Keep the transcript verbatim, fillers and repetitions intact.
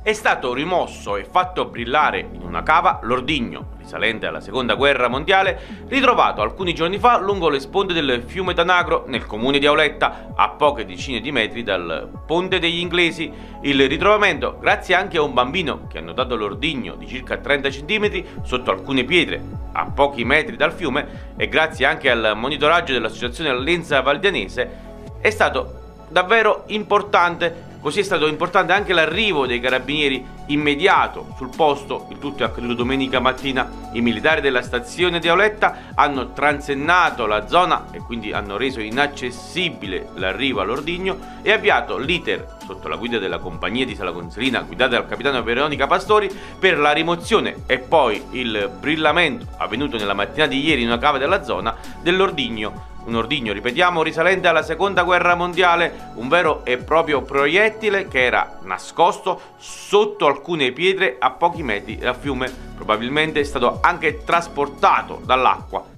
è stato rimosso e fatto brillare in una cava l'ordigno, risalente alla seconda guerra mondiale, ritrovato alcuni giorni fa lungo le sponde del fiume Tanagro nel comune di Auletta, a poche decine di metri dal Ponte degli Inglesi. Il ritrovamento, grazie anche a un bambino che ha notato l'ordigno di circa trenta centimetri sotto alcune pietre a pochi metri dal fiume, e grazie anche al monitoraggio dell'associazione Lenza Valdianese, è stato davvero importante. Così è stato importante anche l'arrivo dei carabinieri immediato sul posto. Il tutto è accaduto domenica mattina. I militari della stazione di Auletta hanno transennato la zona e quindi hanno reso inaccessibile l'arrivo all'ordigno e avviato l'iter sotto la guida della compagnia di Sala Consilina guidata dal capitano Veronica Pastori per la rimozione e poi il brillamento avvenuto nella mattina di ieri in una cava della zona dell'ordigno. Un ordigno, ripetiamo, risalente alla seconda guerra mondiale, un vero e proprio proiettile che era nascosto sotto alcune pietre a pochi metri dal fiume. Probabilmente è stato anche trasportato dall'acqua